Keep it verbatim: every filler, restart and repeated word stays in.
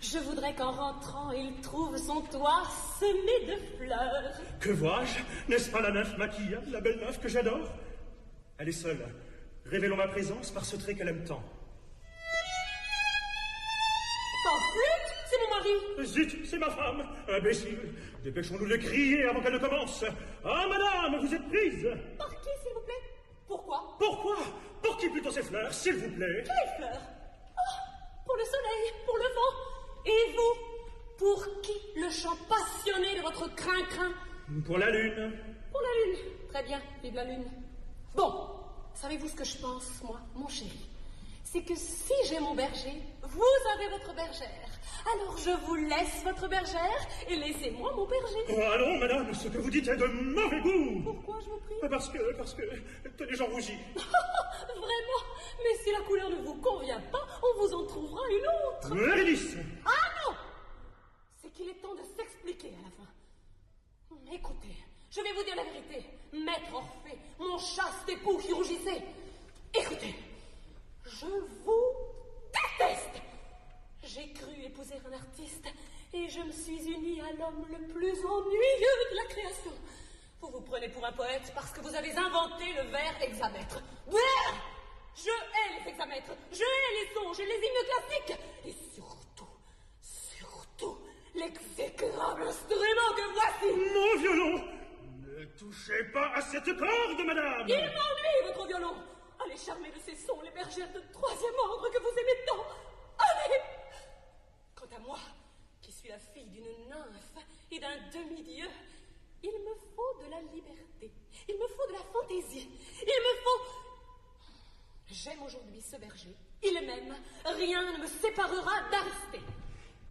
Je voudrais qu'en rentrant, il trouve son toit semé de fleurs. Que vois-je? N'est-ce pas la nymphe Maquilla, la belle nymphe que j'adore? Elle est seule. Révélons ma présence par ce trait qu'elle aime tant. Oh, zut, c'est mon mari. Zut, c'est ma femme. Imbécile. Dépêchons-nous de crier avant qu'elle ne commence. Ah, madame, vous êtes prise. Par qui, s'il vous plaît? Pourquoi? Pourquoi? Pour qui plutôt ces fleurs, s'il vous plaît? Quelles fleurs? Oh, pour le soleil, pour le vent. Et vous? Pour qui le chant passionné de votre crin-crin? Pour la lune. Pour la lune. Très bien, vive la lune. Bon, savez-vous ce que je pense, moi, mon chéri? C'est que si j'ai mon berger, vous avez votre bergère. Alors je vous laisse votre bergère et laissez-moi mon berger. Oh, allons, madame, ce que vous dites est de mauvais goût. Pourquoi, je vous prie? Parce que, parce que, tenez, j'en rougis. Vraiment? Mais si la couleur ne vous convient pas, on vous en trouvera une autre. Mérédice. Ah non! C'est qu'il est temps de s'expliquer à la fin. Écoutez, je vais vous dire la vérité. Maître Orphée, mon chaste époux qui rougissait. Écoutez, je vous déteste. J'ai cru épouser un artiste et je me suis unie à l'homme le plus ennuyeux de la création. Vous vous prenez pour un poète parce que vous avez inventé le vers hexamètre. Brrr! Je hais les hexamètres, je hais les songes et les hymnes classiques. Et surtout, surtout, l'exécrable instrument que voici. Mon violon! Ne touchez pas à cette corde, madame! Il m'ennuie, votre violon. Allez charmer de ces sons les bergères de troisième ordre que vous aimez tant. Allez! Quant à moi, qui suis la fille d'une nymphe et d'un demi-dieu, il me faut de la liberté. Il me faut de la fantaisie. Il me faut... J'aime aujourd'hui ce berger. Il m'aime. Rien ne me séparera d'Aristote.